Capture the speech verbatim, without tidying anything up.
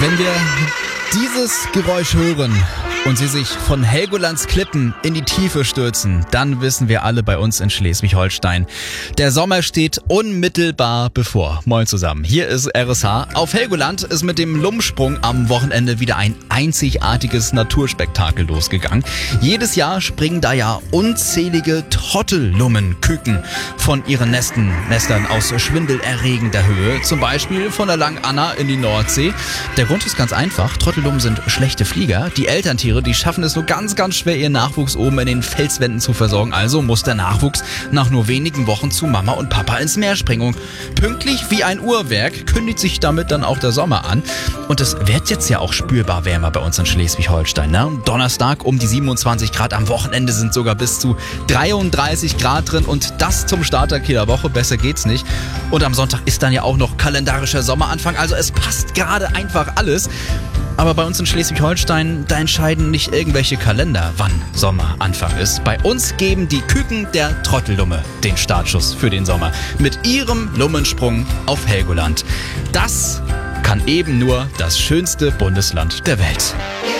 Wenn wir dieses Geräusch hören und sie sich von Helgolands Klippen in die Tiefe stürzen, dann wissen wir alle bei uns in Schleswig-Holstein, der Sommer steht unmittelbar bevor. Moin zusammen, hier ist R S H. Auf Helgoland ist mit dem Lumsprung am Wochenende wieder ein einzigartiges Naturspektakel losgegangen. Jedes Jahr springen da ja unzählige Trottellummenküken von ihren Nesten, Nestern aus schwindelerregender Höhe, zum Beispiel von der Lang Anna in die Nordsee. Der Grund ist ganz einfach, Trottellummen sind schlechte Flieger. Die Elterntiere, die schaffen es nur ganz, ganz schwer, ihren Nachwuchs oben in den Felswänden zu versorgen. Also muss der Nachwuchs nach nur wenigen Wochen zu Mama und Papa ins Meer springen. Und pünktlich wie ein Uhrwerk kündigt sich damit dann auch der Sommer an. Und es wird jetzt ja auch spürbar wärmer bei uns in Schleswig-Holstein. Ne? Donnerstag um die siebenundzwanzig Grad, am Wochenende sind sogar bis zu dreiunddreißig Grad drin. Und das zum Starttag jeder Woche, besser geht's nicht. Und am Sonntag ist dann ja auch noch kalendarischer Sommeranfang. Also es passt gerade einfach alles. Aber bei uns in Schleswig-Holstein, da entscheiden nicht irgendwelche Kalender, wann Sommeranfang ist. Bei uns geben die Küken der Trottellumme den Startschuss für den Sommer mit ihrem Lummensprung auf Helgoland. Das kann eben nur das schönste Bundesland der Welt.